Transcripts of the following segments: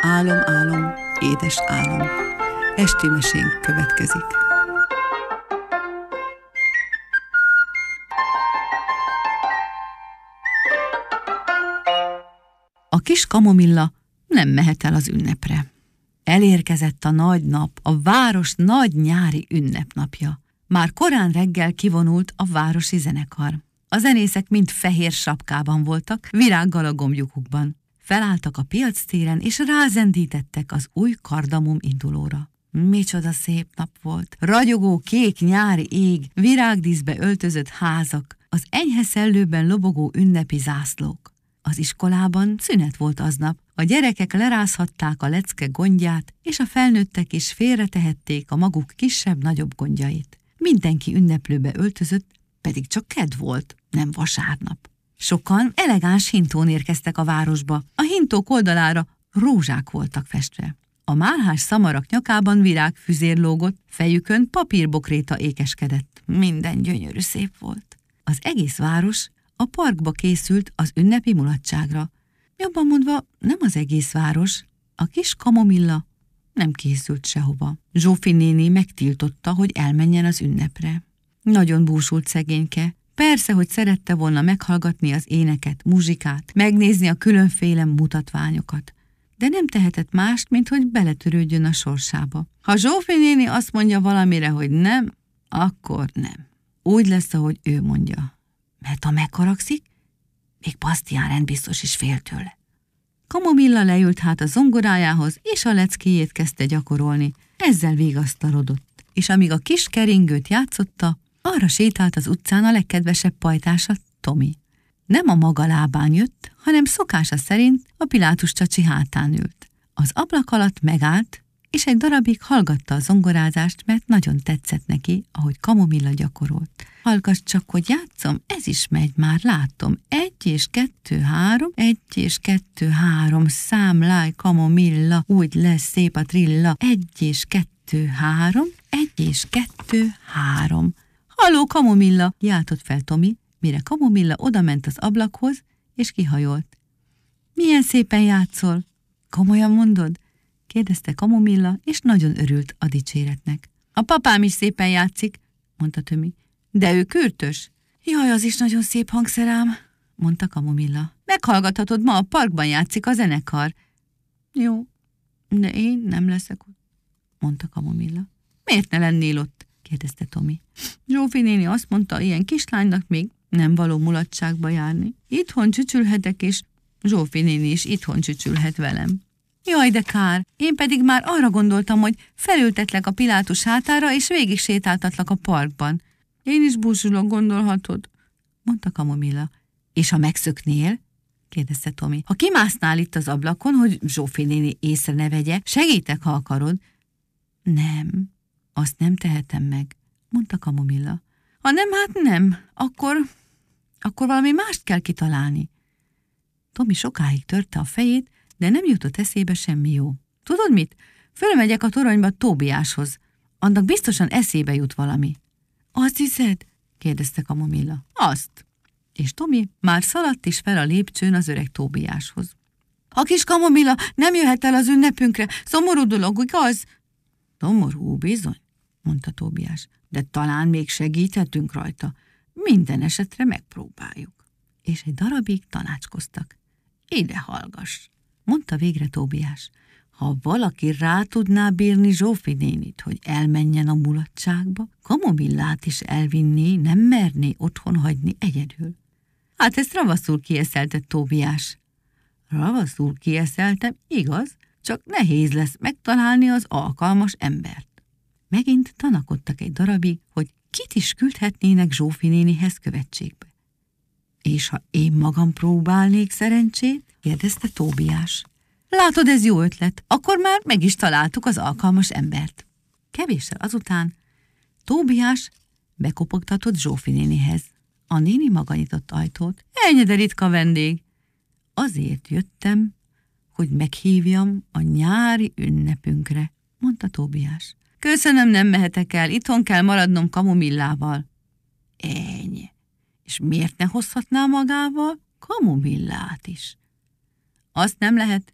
Álom, álom, édes álom. Esti mesénk következik. A kis Kamomilla nem mehet el az ünnepre. Elérkezett a nagy nap, a város nagy nyári ünnepnapja. Már korán reggel kivonult a városi zenekar. A zenészek mind fehér sapkában voltak, virággal a gombjukukban. Felálltak a piactéren, és rázendítettek az új kardamom indulóra. Micsoda szép nap volt! Ragyogó kék nyári ég, virágdíszbe öltözött házak, az enyhe szellőben lobogó ünnepi zászlók. Az iskolában szünet volt aznap, a gyerekek lerázhatták a lecke gondját, és a felnőttek is félretehették a maguk kisebb-nagyobb gondjait. Mindenki ünneplőbe öltözött, pedig csak kedd volt, nem vasárnap. Sokan elegáns hintón érkeztek a városba, a hintók oldalára rózsák voltak festve. A málhás szamarak nyakában virágfüzér lógott, fejükön papírbokréta ékeskedett. Minden gyönyörű szép volt. Az egész város a parkba készült az ünnepi mulatságra. Jobban mondva, nem az egész város, a kis Kamomilla nem készült sehova. Zsófi néni megtiltotta, hogy elmenjen az ünnepre. Nagyon búsult szegényke. Persze, hogy szerette volna meghallgatni az éneket, muzsikát, megnézni a különféle mutatványokat. De nem tehetett mást, mint hogy beletörődjön a sorsába. Ha Zsófi néni azt mondja valamire, hogy nem, akkor nem. Úgy lesz, ahogy ő mondja. Mert ha megharagszik, még Bastián rendbiztos is fél tőle. Kamomilla leült hát a zongorájához, és a leckéjét kezdte gyakorolni. Ezzel vigasztalodott, és amíg a kis keringőt játszotta, arra sétált az utcán a legkedvesebb pajtása, Tomi. Nem a maga lábán jött, hanem szokása szerint a Pilátus csacsi hátán ült. Az ablak alatt megállt, és egy darabig hallgatta a zongorázást, mert nagyon tetszett neki, ahogy Kamomilla gyakorolt. Hallgass csak, hogy játszom, ez is megy már, látom. 1 és 2, 3, 1 és 2, 3, számláj, Kamomilla, úgy lesz szép a trilla. 1 és 2, 3, 1 és 2, 3. Halló, Kamomilla, kiáltott fel Tomi, mire Kamomilla odament az ablakhoz, és kihajolt. Milyen szépen játszol? Komolyan mondod? Kérdezte Kamomilla, és nagyon örült a dicséretnek. A papám is szépen játszik, mondta Tomi. De ő kürtös. Jaj, az is nagyon szép hangszerám, mondta Kamomilla. Meghallgathatod, ma a parkban játszik a zenekar. Jó, de én nem leszek ott, mondta Kamomilla. Miért ne lennél ott? Kérdezte Tomi. Zsófi néni azt mondta, ilyen kislánynak még nem való mulatságba járni. Itthon csücsülhetek, és Zsófi néni is itthon csücsülhet velem. Jaj, de kár, én pedig már arra gondoltam, hogy felültetlek a Pilátus hátára, és végig sétáltatlak a parkban. Én is búsulok, gondolhatod, mondta Kamomilla. És ha megszöknél? Kérdezte Tomi. Ha kimásznál itt az ablakon, hogy Zsófi néni észre ne vegye, segítek, ha akarod. Nem, azt nem tehetem meg, mondta Kamomilla. Ha nem, hát nem, akkor valami mást kell kitalálni. Tomi sokáig törte a fejét, de nem jutott eszébe semmi jó. Tudod mit? Fölmegyek a toronyba Tóbiáshoz. Annak biztosan eszébe jut valami. Azt hiszed? Kérdezte Kamomilla. Azt. És Tomi már szaladt is fel a lépcsőn az öreg Tóbiáshoz. A kis Kamomilla nem jöhet el az ünnepünkre. Szomorú dolog, igaz? Szomorú, bizony, mondta Tóbiás. De talán még segíthetünk rajta. Minden esetre megpróbáljuk. És egy darabig tanácskoztak. Ide hallgass, mondta végre Tóbiás. Ha valaki rá tudná bírni Zsófi nénit, hogy elmenjen a mulatságba, Kamomillát is elvinné, nem merné otthon hagyni egyedül. Hát ezt ravaszul kieszeltett Tóbiás. Ravaszul kieszeltem, igaz, csak nehéz lesz megtalálni az alkalmas embert. Megint tanakodtak egy darabig, hogy kit is küldhetnének Zsófi nénihez követségbe. És ha én magam próbálnék szerencsét? Kérdezte Tóbiás. Látod, ez jó ötlet, akkor már meg is találtuk az alkalmas embert. Kevéssel azután Tóbiás bekopogtatott Zsófi nénihez. A néni maga nyitott ajtót. Ennyi de ritka vendég. Azért jöttem, hogy meghívjam a nyári ünnepünkre, mondta Tóbiás. Köszönöm, nem mehetek el, itthon kell maradnom Kamomillával. Ennyi. És miért ne hozhatná magával Kamomillát is? Azt nem lehet,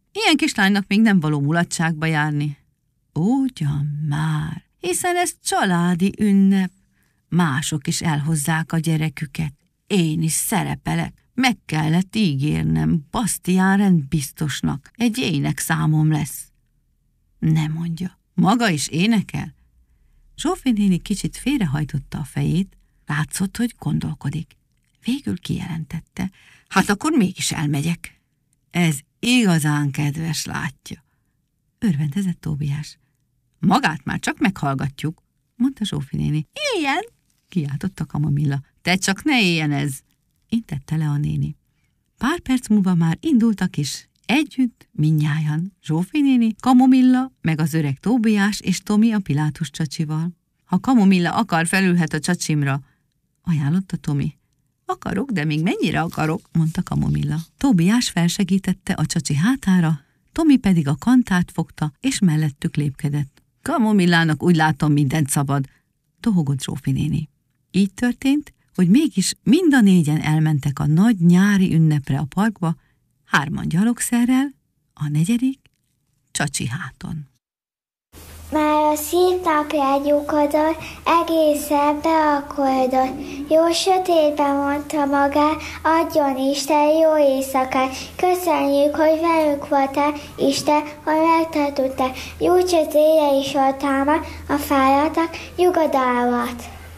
Ilyen kislánynak még nem való mulatságba járni. Ugyan már, hiszen ez családi ünnep. Mások is elhozzák a gyereküket. Én is szerepelek. Meg kellett ígérnem Bastián rendbiztosnak. Egy énekszámom lesz. Nem mondja. Maga is énekel? Zsófi néni kicsit félrehajtotta a fejét, látszott, hogy gondolkodik. Végül kijelentette. Hát akkor mégis elmegyek. Ez igazán kedves, látja. Örvendezett Tóbiás. Magát már csak meghallgatjuk, mondta Zsófi néni. Éljen! Kiáltotta Kamomilla. Te csak ne éljen ez! Intette le a néni. Pár perc múlva már indultak is. Együtt, mindnyájan, Zsófi néni, Kamomilla, meg az öreg Tóbiás és Tomi a Pilátus csacsival. Ha Kamomilla akar, felülhet a csacsimra, ajánlotta Tomi. Akarok, de még mennyire akarok, mondta Kamomilla. Tóbiás felsegítette a csacsi hátára, Tomi pedig a kantát fogta, és mellettük lépkedett. Kamomillának úgy látom, mindent szabad, dohogott Zsófi néni. Így történt, hogy mégis mind a négyen elmentek a nagy nyári ünnepre a parkba, 3 gyalogszerrel, a 4. csacsi háton. Már a szép napjágy lyukadott, egészen beakoldott. Jó sötétben mondta magát, adjon Isten jó éjszakát. Köszönjük, hogy velünk voltál, Isten, hogy megtartottál. Nyújts az éjjel is oltalmat, a fáradtak nyugodalmat.